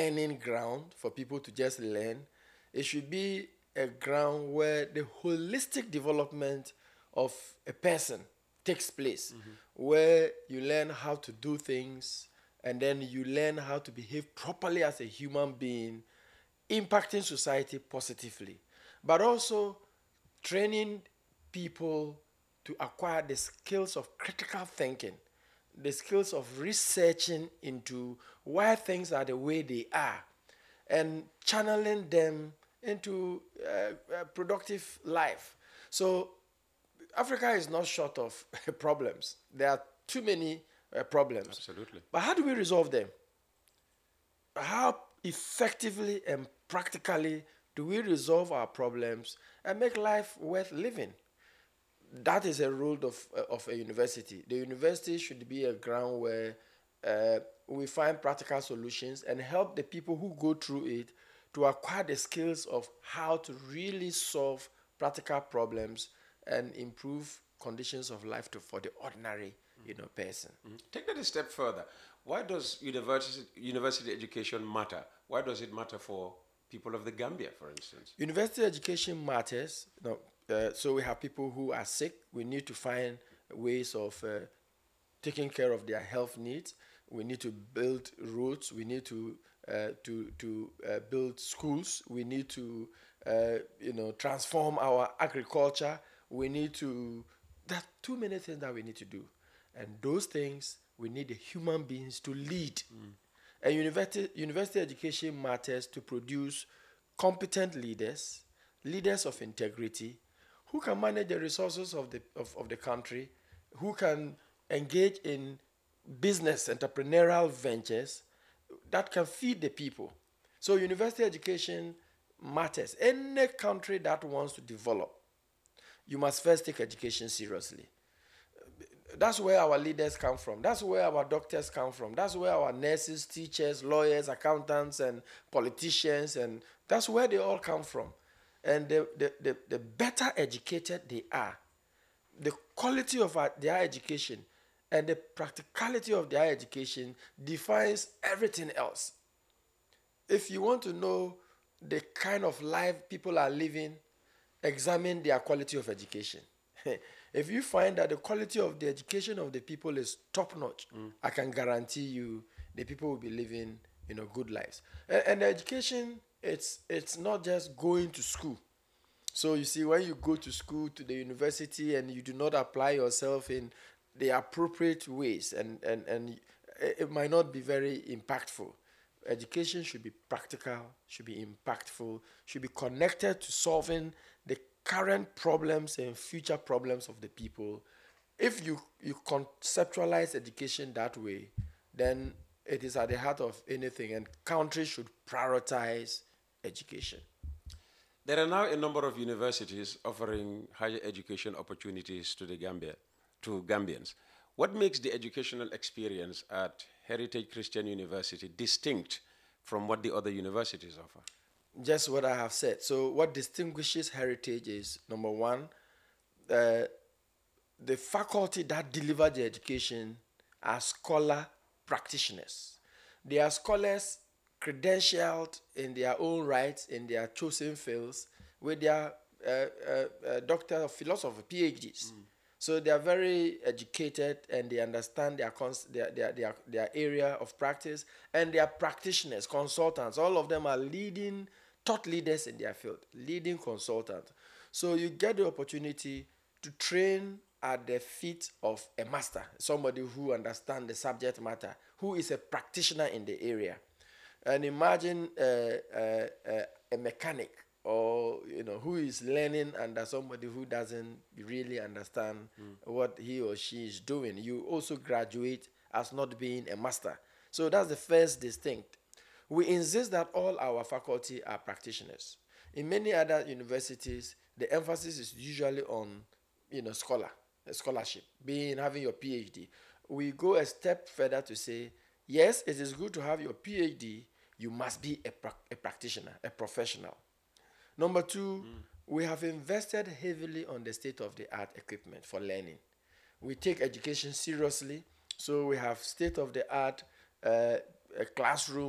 learning ground for people to just learn. It should be a ground where the holistic development of a person takes place, where you learn how to do things and then you learn how to behave properly as a human being, impacting society positively, but also training people to acquire the skills of critical thinking, the skills of researching into why things are the way they are, and channeling them into productive life. So Africa is not short of problems. There are too many problems. Absolutely. But how do we resolve them? How effectively and practically do we resolve our problems and make life worth living? That is a role of a university. The university should be a ground where we find practical solutions and help the people who go through it to acquire the skills of how to really solve practical problems and improve conditions of life for the ordinary person. Take that a step further. Why does university education matter? Why does it matter for people of the Gambia, for instance? University education matters. So we have people who are sick. We need to find ways of taking care of their health needs. We need to build roads. We need to build schools. We need to transform our agriculture. We need to. There are too many things that we need to do, and those things we need the human beings to lead. And university education matters to produce competent leaders, leaders of integrity, who can manage the resources of the country, who can engage in business, entrepreneurial ventures that can feed the people. So university education matters. Any country that wants to develop, you must first take education seriously. That's where our leaders come from. That's where our doctors come from. That's where our nurses, teachers, lawyers, accountants, and politicians, and that's where they all come from. And the better educated they are, the quality of their education and the practicality of their education defines everything else. If you want to know the kind of life people are living, examine their quality of education. If you find that the quality of the education of the people is top notch, I can guarantee you the people will be living good lives. And the education, it's not just going to school. So you see, when you go to school, to the university, and you do not apply yourself in the appropriate ways, and it might not be very impactful. Education should be practical, should be impactful, should be connected to solving the current problems and future problems of the people. If you conceptualize education that way, then it is at the heart of anything, and countries should prioritize education. There are now a number of universities offering higher education opportunities to the Gambia, to Gambians. What makes the educational experience at Heritage Christian University distinct from what the other universities offer? Just what I have said. So, what distinguishes Heritage is number one, uh, the faculty that deliver the education are scholar practitioners. They are scholars credentialed in their own rights in their chosen fields with their Doctor of Philosophy, PhDs. So they are very educated and they understand their area of practice, and they are practitioners, consultants. All of them are leading thought leaders in their field, leading consultants. So you get the opportunity to train at the feet of a master, somebody who understands the subject matter, who is a practitioner in the area. And imagine a mechanic, or who is learning under somebody who doesn't really understand what he or she is doing. You also graduate as not being a master. So that's the first distinct. We insist that all our faculty are practitioners. In many other universities, the emphasis is usually on scholarship, being having your PhD. We go a step further to say, yes, it is good to have your PhD. You must be a practitioner, a professional. Number two, we have invested heavily on the state-of-the-art equipment for learning. We take education seriously, so we have state-of-the-art classroom